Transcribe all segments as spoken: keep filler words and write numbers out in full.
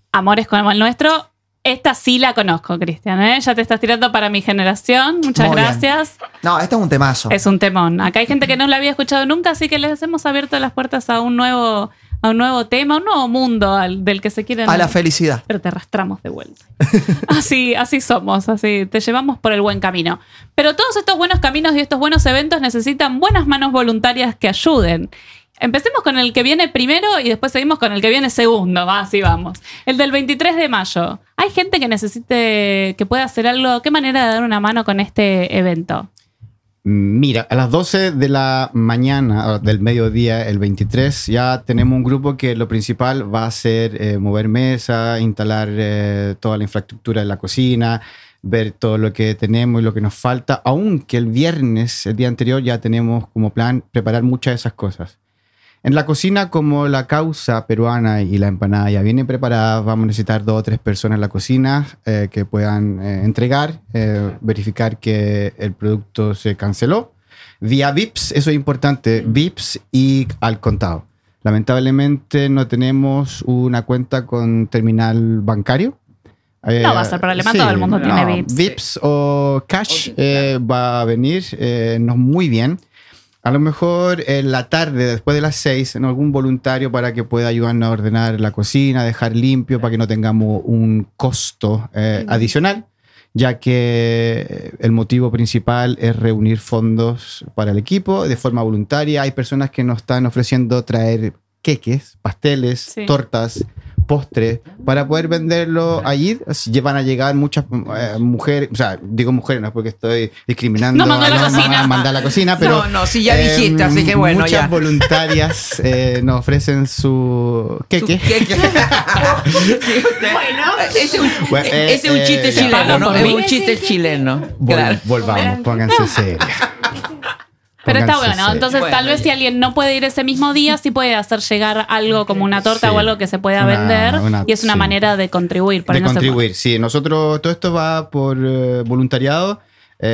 amores como el nuestro. Esta sí la conozco, Cristian, ¿eh? Ya te estás tirando para mi generación. Muchas Muy gracias. Bien. No, esto es un temazo. Es un temón. Acá hay gente que no la había escuchado nunca, así que les hemos abierto las puertas a un nuevo, a un nuevo tema, a un nuevo mundo al, del que se quieren... A la felicidad. Pero te arrastramos de vuelta. Así, así somos, así te llevamos por el buen camino. Pero todos estos buenos caminos y estos buenos eventos necesitan buenas manos voluntarias que ayuden. Empecemos con el que viene primero y después seguimos con el que viene segundo. Va, así vamos. El del veintitrés de mayo. ¿Hay gente que necesite, que pueda hacer algo? ¿Qué manera de dar una mano con este evento? Mira, a las doce de la mañana, del mediodía, el veintitrés, ya tenemos un grupo que lo principal va a ser eh, mover mesa, instalar eh, toda la infraestructura de la cocina, ver todo lo que tenemos y lo que nos falta, aunque el viernes, el día anterior, ya tenemos como plan preparar muchas de esas cosas. En la cocina, como la causa peruana y la empanada ya vienen preparadas, vamos a necesitar dos o tres personas en la cocina eh, que puedan eh, entregar, eh, verificar que el producto se canceló. Vía V I P S, eso es importante, V I P S y al contado. Lamentablemente no tenemos una cuenta con terminal bancario. Eh, no va a ser problema, sí, todo el mundo no, tiene V I P S. V I P S o cash eh, va a venir, eh, nos muy bien. A lo mejor en la tarde, después de las seis, en algún voluntario para que pueda ayudarnos a ordenar la cocina, dejar limpio para que no tengamos un costo eh, adicional, ya que el motivo principal es reunir fondos para el equipo de forma voluntaria. Hay personas que nos están ofreciendo traer queques, pasteles, sí. tortas, postres, para poder venderlo allí. Van a llegar muchas eh, mujeres, o sea, digo mujeres, no es porque estoy discriminando no, a, la a, a mandar a la cocina, pero... No, no, si ya eh, dijiste, así que bueno, muchas ya. Muchas voluntarias eh, nos ofrecen su queque. Su queque. Bueno, ese es un, bueno, eh, ese es un chiste eh, chileno, ¿no? Es un chiste chileno. Vol claro. Volvamos, pónganse serios. Pero está bueno, entonces bueno, tal vez si alguien no puede ir ese mismo día, sí puede hacer llegar algo como una torta sí, o algo que se pueda una, vender una, y es una sí. manera de contribuir. De contribuir, sí. Nosotros, todo esto va por uh, voluntariado.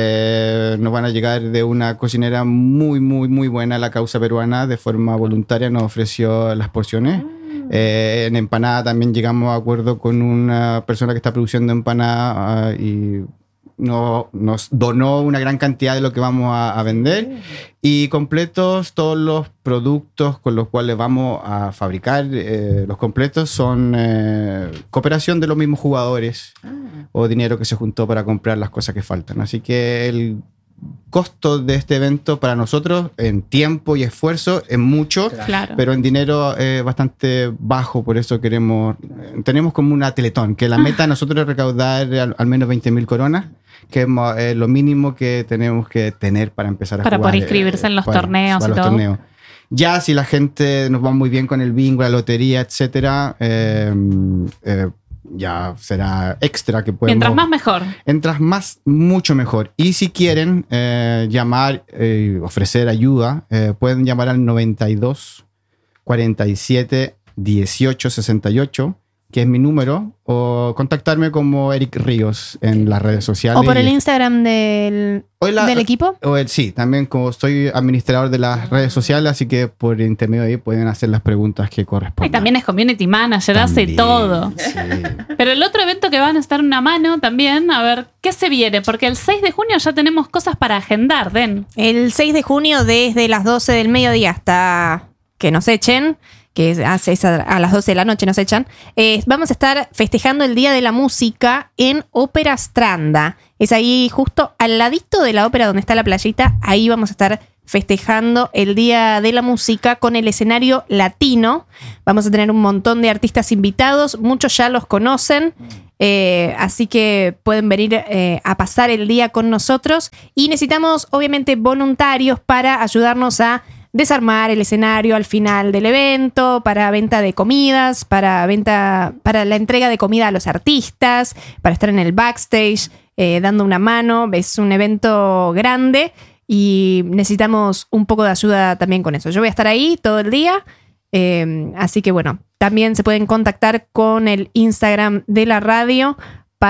Eh, nos van a llegar de una cocinera muy, muy, muy buena, la causa peruana, de forma voluntaria nos ofreció las porciones. Eh, en empanada también llegamos a acuerdo con una persona que está produciendo empanada uh, y... No, nos donó una gran cantidad de lo que vamos a, a vender y completos, todos los productos con los cuales vamos a fabricar eh, los completos son eh, cooperación de los mismos jugadores ah. o dinero que se juntó para comprar las cosas que faltan. Así que el costo de este evento para nosotros en tiempo y esfuerzo es mucho, claro. pero en dinero es bastante bajo, por eso queremos, tenemos como una teletón, que la meta de nosotros es recaudar al, al menos veinte mil coronas, que es eh, lo mínimo que tenemos que tener para empezar a para jugar. Para poder inscribirse eh, en los para, torneos para y los todo. Torneos. Ya si la gente nos va muy bien con el bingo, la lotería, etcétera, eh, eh, ya será extra que podemos... Mientras más mejor. Mientras más, mucho mejor. Y si quieren eh, llamar, eh, ofrecer ayuda, eh, pueden llamar al noventa y dos, cuarenta y siete, dieciocho, sesenta y ocho, que es mi número, o contactarme como Eric Ríos en las redes sociales. O por el Instagram del, la, del equipo. O el, sí, también como soy administrador de las redes sociales, así que por intermedio de ahí pueden hacer las preguntas que corresponden. Y también es community manager, también, hace todo. Sí. Pero el otro evento que van a estar una mano también, a ver, ¿qué se viene? Porque el seis de junio ya tenemos cosas para agendar, Den. El seis de junio desde las doce del mediodía hasta que nos echen, que es a las doce de la noche nos echan, eh, vamos a estar festejando el Día de la Música en Ópera Stranda. Es ahí justo al ladito de la ópera donde está la playita, ahí vamos a estar festejando el Día de la Música con el escenario latino. Vamos a tener un montón de artistas invitados, muchos ya los conocen, eh, así que pueden venir eh, a pasar el día con nosotros y necesitamos obviamente voluntarios para ayudarnos a desarmar el escenario al final del evento, para venta de comidas, para venta, para la entrega de comida a los artistas, para estar en el backstage, eh, dando una mano. Es un evento grande y necesitamos un poco de ayuda también con eso. Yo voy a estar ahí todo el día, eh, así que bueno, también se pueden contactar con el Instagram de la radio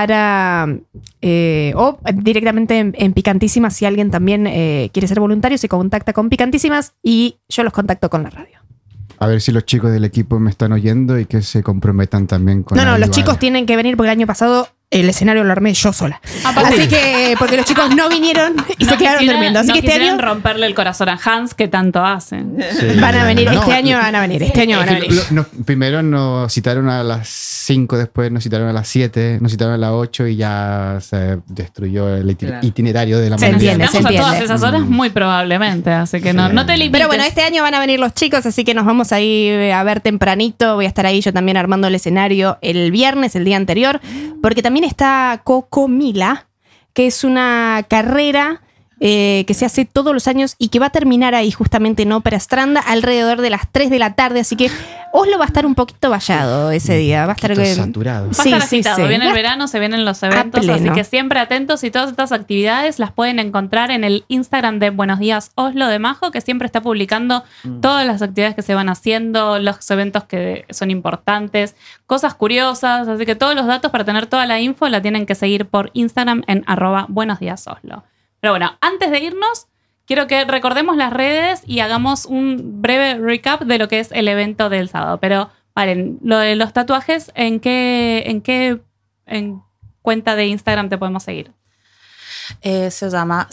para eh, o directamente en, en Picantísimas, si alguien también eh, quiere ser voluntario, se contacta con Picantísimas y yo los contacto con la radio. A ver si los chicos del equipo me están oyendo y que se comprometan también con No, no, los ayudar. chicos tienen que venir porque el año pasado el escenario lo armé yo sola. Aparte- Así que, porque los chicos no vinieron y No se quedaron quisiera- durmiendo. Así no que este quisieran año romperle el corazón a Hans, que tanto hacen. Sí. van a venir, No, este año van a venir, este año van a Es que venir. lo- nos- primero nos citaron a las cinco, después nos citaron a las siete, nos citaron a las ocho y ya se destruyó el iti- Claro. itinerario de la Se mañana. entiende, se Necesitamos a todas entiende. esas horas muy probablemente, así que no, Sí. no te limites. Pero bueno, este año van a venir los chicos, así que nos vamos a ir a ver tempranito. Voy a estar ahí yo también armando el escenario el viernes, el día anterior, porque también está Cocomila, que es una carrera eh, que se hace todos los años y que va a terminar ahí justamente en Ópera Stranda alrededor de las tres de la tarde, así que Oslo va a estar un poquito vallado ese día. Va a estar... Poquito eh, saturado. Va a Sí, estar sí, agitado. sí. Viene el Va- verano, se vienen los eventos, así pleno. que siempre atentos y todas estas actividades las pueden encontrar en el Instagram de Buenos Días Oslo de Majo, que siempre está publicando todas las actividades que se van haciendo, los eventos que son importantes, cosas curiosas, así que todos los datos para tener toda la info la tienen que seguir por Instagram en arroba Buenos Días Oslo. Pero bueno, antes de irnos, quiero que recordemos las redes y hagamos un breve recap de lo que es el evento del sábado. Pero, paren, lo de los tatuajes, ¿en qué, en qué en cuenta de Instagram te podemos seguir? Eh, se llama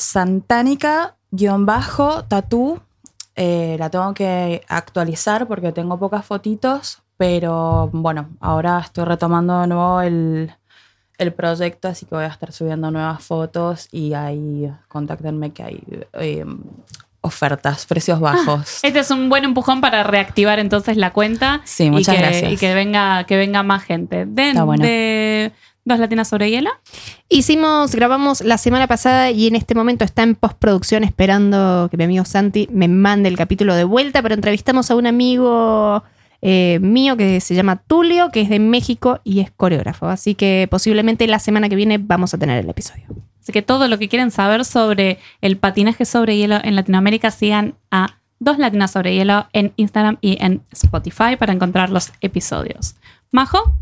Santánica-Tatú. Eh, la tengo que actualizar porque tengo pocas fotitos, pero bueno, ahora estoy retomando de nuevo el, el proyecto, así que voy a estar subiendo nuevas fotos y ahí contáctenme que hay eh, ofertas, precios bajos. Este es un buen empujón para reactivar entonces la cuenta. Sí, muchas y que, gracias. Y que venga, que venga más gente. De, Está bueno. de Dos Latinas sobre Hielo. Hicimos, grabamos la semana pasada y en este momento está en postproducción esperando que mi amigo Santi me mande el capítulo de vuelta, pero entrevistamos a un amigo eh, mío que se llama Tulio, que es de México y es coreógrafo. Así que posiblemente la semana que viene vamos a tener el episodio. Así que todo lo que quieren saber sobre el patinaje sobre hielo en Latinoamérica, sigan a Dos Latinas sobre Hielo en Instagram y en Spotify para encontrar los episodios. Majo,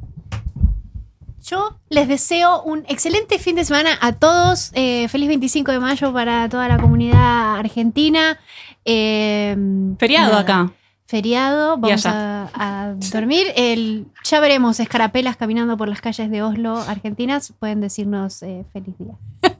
Yo les deseo un excelente fin de semana a todos. Eh, feliz veinticinco de mayo para toda la comunidad argentina. Eh, feriado nada, acá. Feriado, vamos Y a, a dormir. El, ya veremos escarapelas caminando por las calles de Oslo, argentinas. Pueden decirnos eh, feliz día.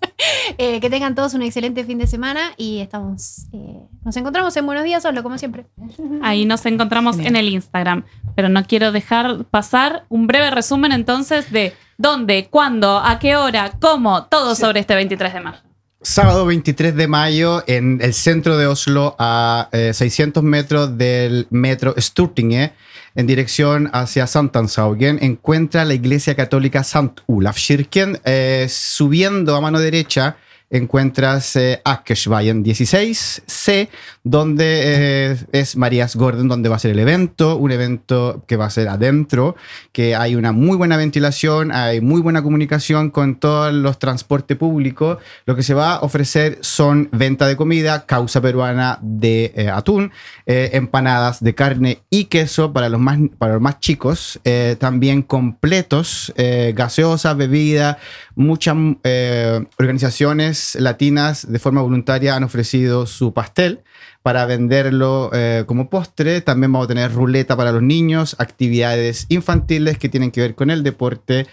Eh, que tengan todos un excelente fin de semana y estamos eh, nos encontramos en Buenos Días Oslo, como siempre. Ahí nos encontramos Genial. en el Instagram. Pero no quiero dejar pasar un breve resumen entonces de dónde, cuándo, a qué hora, cómo, todo sobre este veintitrés de mayo. Sábado veintitrés de mayo en el centro de Oslo, a eh, seiscientos metros del metro Stortinget, en dirección hacia Sankthanshaugen, encuentra la iglesia católica Sant Olafskirken. Eh, subiendo a mano derecha encuentras eh, Akersveien dieciséis C, donde eh, es Marías Gordon, donde va a ser el evento, un evento que va a ser adentro, que hay una muy buena ventilación, hay muy buena comunicación con todos los transportes públicos. Lo que se va a ofrecer son venta de comida, causa peruana de eh, atún, eh, empanadas de carne y queso para los más, para los más chicos, eh, también completos, eh, gaseosa, bebida. Muchas eh, organizaciones latinas de forma voluntaria han ofrecido su pastel para venderlo eh, como postre. También vamos a tener ruleta para los niños, actividades infantiles que tienen que ver con el deporte,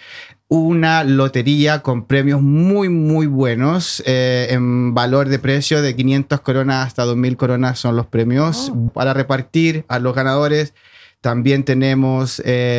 una lotería con premios muy muy buenos eh, en valor de precio de quinientas coronas hasta dos mil coronas son los premios oh. para repartir a los ganadores. También tenemos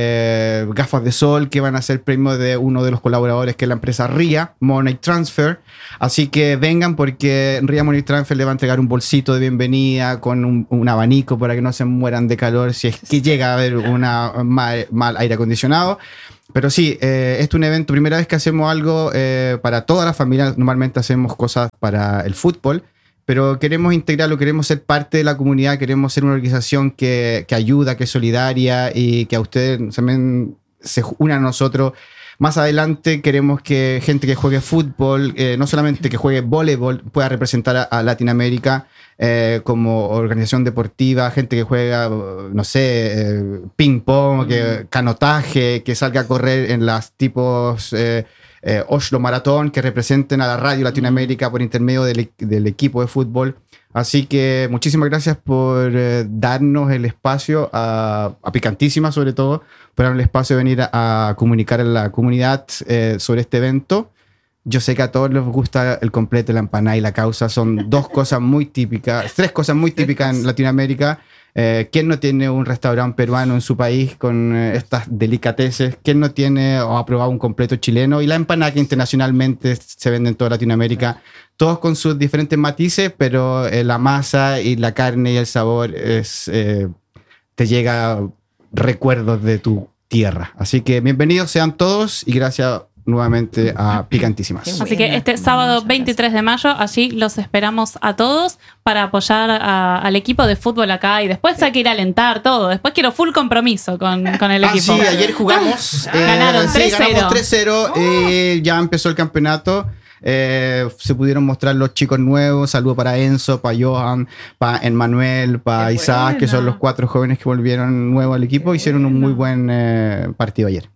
eh, gafas de sol que van a ser premio de uno de los colaboradores, que es la empresa R I A, Money Transfer. Así que vengan porque R I A Money Transfer le va a entregar un bolsito de bienvenida con un, un abanico para que no se mueran de calor si es que llega a haber una mal, mal aire acondicionado. Pero sí, eh, este es un evento, primera vez que hacemos algo eh, para toda la familia. Normalmente hacemos cosas para el fútbol, pero queremos integrarlo, queremos ser parte de la comunidad, queremos ser una organización que, que ayuda, que es solidaria y que a ustedes también se unan a nosotros. Más adelante queremos que gente que juegue fútbol, eh, no solamente que juegue voleibol, pueda representar a, a Latinoamérica eh, como organización deportiva, gente que juega, no sé, eh, ping pong, que, canotaje, que salga a correr en las tipos... Eh, Eh, Oslo Maratón, que representen a la radio Latinoamérica por intermedio del, del equipo de fútbol. Así que muchísimas gracias por eh, darnos el espacio, a, a Picantísima sobre todo, por darnos el espacio de venir a, a comunicar a la comunidad eh, sobre este evento. Yo sé que a todos les gusta el completo, la empanada y la causa. Son dos cosas muy típicas, tres cosas muy típicas en Latinoamérica. Eh, ¿Quién no tiene un restaurante peruano en su país con eh, estas delicateces? ¿Quién no tiene o ha probado un completo chileno? Y la empanada que internacionalmente se vende en toda Latinoamérica. Todos con sus diferentes matices, pero eh, la masa y la carne y el sabor es, eh, te llega recuerdos de tu tierra. Así que bienvenidos sean todos y gracias nuevamente a Picantísimas. Así que este sábado veintitrés de mayo, allí los esperamos a todos para apoyar a- al equipo de fútbol acá y después hay que ir a alentar todo. Después quiero full compromiso con, con el Ah, equipo. sí, ayer jugamos. eh, Ganaron sí, tres cero. ganamos tres cero. eh, ya empezó el campeonato. Eh, se pudieron mostrar los chicos nuevos. Saludo para Enzo, para Johan, para Emmanuel, para Isaac, que son los cuatro jóvenes que volvieron nuevos al equipo. Hicieron un muy buen eh, partido ayer.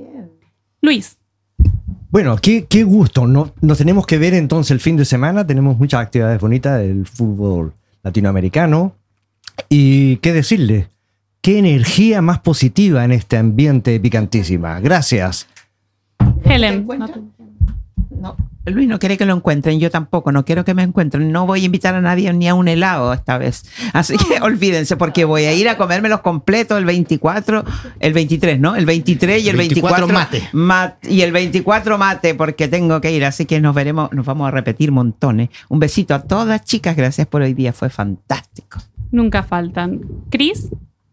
Luis, Bueno, qué, qué gusto. No, nos tenemos que ver entonces el fin de semana. Tenemos muchas actividades bonitas del fútbol latinoamericano. Y qué decirle, qué energía más positiva en este ambiente Picantísima. Gracias. Helen. No, Luis no quiere que lo encuentren, yo tampoco, no quiero que me encuentren. No voy a invitar a nadie ni a un helado esta vez. Así que olvídense, porque voy a ir a comérmelos completos el veinticuatro, el veintitrés, ¿no? El veintitrés y el veinticuatro, mate. mat- y el veinticuatro mate, porque tengo que ir. Así que nos veremos, nos vamos a repetir montones. Un besito a todas, chicas. Gracias por hoy día, fue fantástico. Nunca faltan. Cris,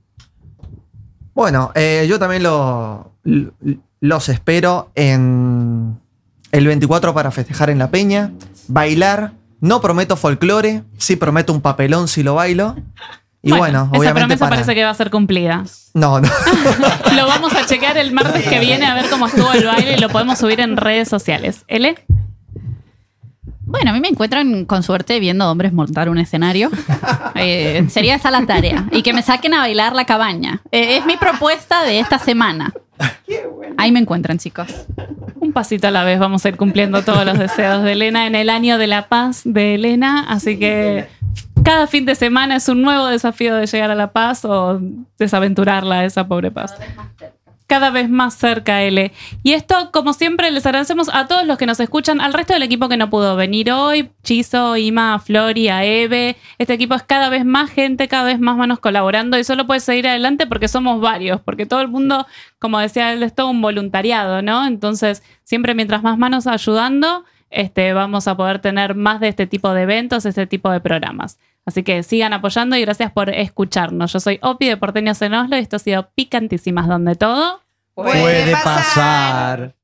Bueno, eh, yo también lo- l- los espero en el veinticuatro para festejar en La Peña, bailar. No prometo folclore, sí prometo un papelón si lo bailo. Y bueno, esa obviamente promesa para... parece que va a ser cumplida. No, no. Lo vamos a chequear el martes que viene a ver cómo estuvo el baile y lo podemos subir en redes sociales. ¿Ele? Bueno, a mí me encuentran con suerte viendo hombres montar un escenario. Eh, sería esa la tarea. Y que me saquen a bailar la cabaña. Eh, es mi propuesta de esta semana. Ahí me encuentran, chicos. Un pasito a la vez vamos a ir cumpliendo todos los deseos de Elena en el año de la paz de Elena. Así que cada fin de semana es un nuevo desafío de llegar a la paz o desaventurarla a esa pobre paz. Cada vez más cerca, L. Y esto, como siempre, les agradecemos a todos los que nos escuchan, al resto del equipo que no pudo venir hoy, Chizo, Ima, a Flori, a Eve. Este equipo es cada vez más gente, cada vez más manos colaborando y solo puede seguir adelante porque somos varios, porque todo el mundo, como decía él, es todo un voluntariado, ¿no? Entonces, siempre mientras más manos ayudando, este, vamos a poder tener más de este tipo de eventos, este tipo de programas. Así que sigan apoyando y gracias por escucharnos. Yo soy Opi de Porteños en Oslo y esto ha sido Picantísimas, donde todo Puede pasar.